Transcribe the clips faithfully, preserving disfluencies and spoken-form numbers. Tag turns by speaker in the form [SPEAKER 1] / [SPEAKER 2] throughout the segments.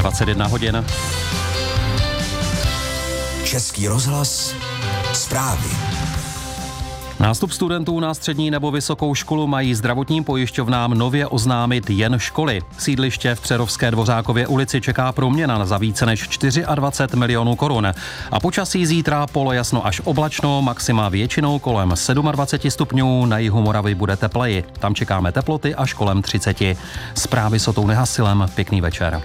[SPEAKER 1] dvacet jedna hodin.
[SPEAKER 2] Český rozhlas, zprávy.
[SPEAKER 1] Nástup studentů na střední nebo vysokou školu mají zdravotním pojišťovnám nově oznámit jen školy. Sídliště v Přerovské Dvořákově ulici čeká proměna za více než dvacet čtyři milionů korun. A počasí zítra polojasno až oblačno, maxima většinou kolem dvacet sedm stupňů, na jihu Moravy bude tepleji. Tam čekáme teploty až kolem třicet. Zprávy s Otou Nehasilem, pěkný večer.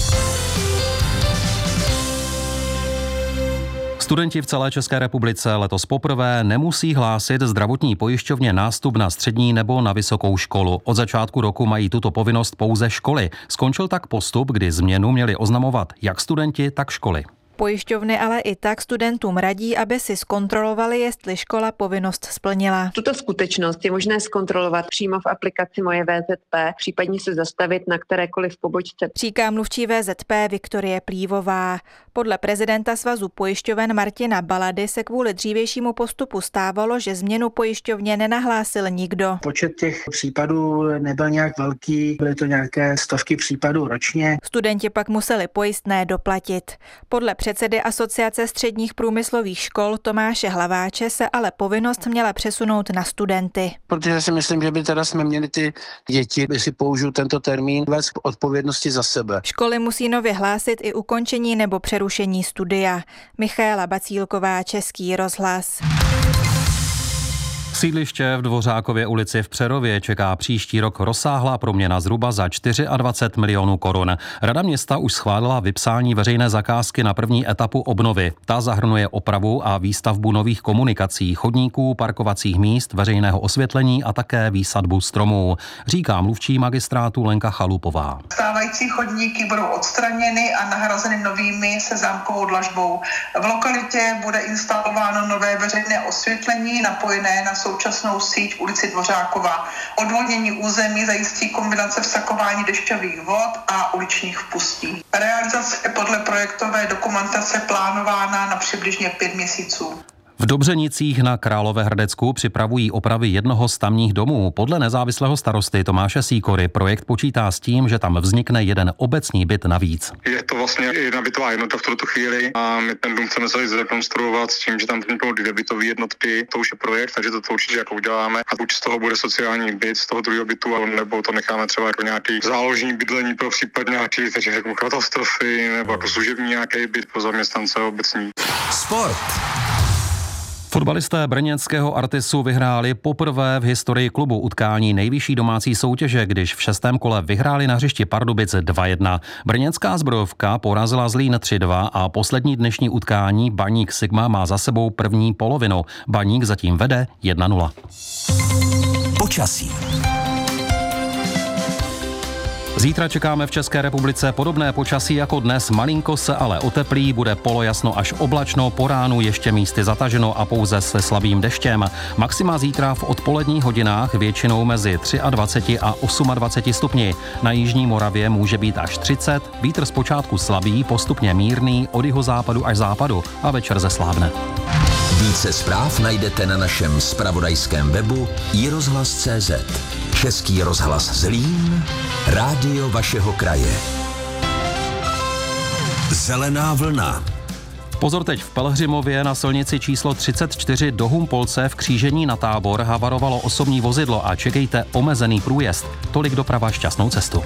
[SPEAKER 1] Studenti v celé České republice letos poprvé nemusí hlásit zdravotní pojišťovně nástup na střední nebo na vysokou školu. Od začátku roku mají tuto povinnost pouze školy. Skončil tak postup, kdy změnu měli oznamovat jak studenti, tak školy.
[SPEAKER 3] Pojišťovny ale i tak studentům radí, aby si zkontrolovali, jestli škola povinnost splnila.
[SPEAKER 4] Tuto skutečnost je možné zkontrolovat přímo v aplikaci Moje V Z P, případně se zastavit na kterékoliv pobočce.
[SPEAKER 3] Říká mluvčí V Z P Viktorie Plívová. Podle prezidenta Svazu pojišťoven Martina Balady se kvůli dřívějšímu postupu stávalo, že změnu pojišťovně nenahlásil nikdo.
[SPEAKER 5] Počet těch případů nebyl nějak velký, byly to nějaké stovky případů ročně.
[SPEAKER 3] Studenti pak museli pojistné doplatit. Podle předsedy Asociace středních průmyslových škol Tomáše Hlaváče se ale povinnost měla přesunout na studenty.
[SPEAKER 6] Protože si myslím, že by teda jsme měli ty děti, by si použiju tento termín, vést odpovědnosti za sebe.
[SPEAKER 3] Školy musí nově hlásit i ukončení nebo přerušení studia. Michaela Bacílková, Český rozhlas.
[SPEAKER 1] Sídliště v Dvořákově ulici v Přerově čeká příští rok rozsáhlá proměna zhruba za dvacet čtyři milionů korun. Rada města už schválila vypsání veřejné zakázky na první etapu obnovy. Ta zahrnuje opravu a výstavbu nových komunikací, chodníků, parkovacích míst, veřejného osvětlení a také výsadbu stromů, říká mluvčí magistrátu Lenka Chalupová.
[SPEAKER 7] Stávající chodníky budou odstraněny a nahrazeny novými se zámkovou dlažbou. V lokalitě bude instalováno nové veřejné osvětlení napojené na současnou síť v ulici Dvořákova. Odvodnění území zajistí kombinace vsakování dešťových vod a uličních vpustí. Realizace je podle projektové dokumentace plánována na přibližně pět měsíců.
[SPEAKER 1] V Dobřenicích na Královéhradecku připravují opravy jednoho z tamních domů. Podle nezávislého starosty Tomáše Sýkory projekt počítá s tím, že tam vznikne jeden obecní byt navíc.
[SPEAKER 8] Je to vlastně jedna bytová jednotka v tuto chvíli a my ten dům chceme celý zrekonstruovat s tím, že tam vzniknou dvě bytové jednotky. To už je projekt, takže to, to určitě jako uděláme. A buď z toho bude sociální byt, z toho druhého bytu, nebo to necháme třeba jako nějaký záložní bydlení pro případ nějaký takže jako katastrofy, nebo jako služební nějaký byt pro zaměstnance obecní.
[SPEAKER 2] Sport.
[SPEAKER 1] Fotbalisté brněnského Artisu vyhráli poprvé v historii klubu utkání nejvyšší domácí soutěže, když v šestém kole vyhráli na hřišti Pardubic dva jedna. Brněnská zbrojovka porazila Zlín tři dva a poslední dnešní utkání Baník Sigma má za sebou první polovinu. Baník zatím vede jedna nula.
[SPEAKER 2] Počasí.
[SPEAKER 1] Zítra čekáme v České republice podobné počasí jako dnes, malinko se ale oteplí, bude polojasno až oblačno, po ránu ještě místy zataženo a pouze se slabým deštěm. Maxima zítra v odpoledních hodinách většinou mezi dvacet tři a dvacet osm stupni. Na jižní Moravě může být až třicet, vítr zpočátku slabý, postupně mírný, od jihozápadu až západu a večer zeslábne.
[SPEAKER 2] Více zpráv najdete na našem zpravodajském webu i rozhlas tečka cé zet. Český rozhlas Zlín, rádio vašeho kraje. Zelená vlna.
[SPEAKER 1] Pozor teď v Pelhřimově na silnici číslo třicet čtyři do Humpolce v křížení na Tábor havarovalo osobní vozidlo a čekejte omezený průjezd. Tolik doprava, šťastnou cestu.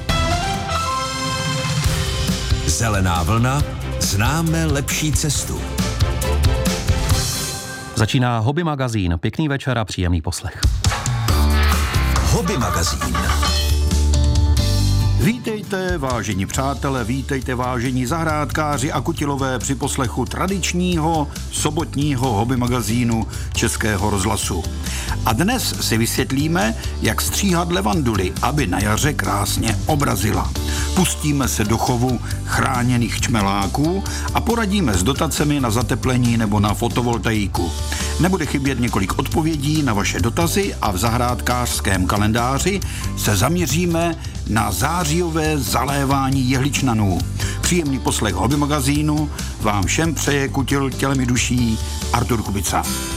[SPEAKER 2] Zelená vlna, známe lepší cestu.
[SPEAKER 1] Začíná Hobby magazín. Pěkný večer a příjemný poslech.
[SPEAKER 2] Hobby magazín.
[SPEAKER 9] Vítejte, vážení přátelé, vítejte, vážení zahrádkáři a kutilové při poslechu tradičního sobotního hobby magazínu Českého rozhlasu. A dnes si vysvětlíme, jak stříhat levanduly, aby na jaře krásně obrazila. Pustíme se do chovu chráněných čmeláků a poradíme s dotacemi na zateplení nebo na fotovoltaiku. Nebude chybět několik odpovědí na vaše dotazy a v zahrádkářském kalendáři se zaměříme na zářijové zalévání jehličnanů. Příjemný poslech hobby magazínu vám všem přeje kutil tělem i duší Artur Kubica.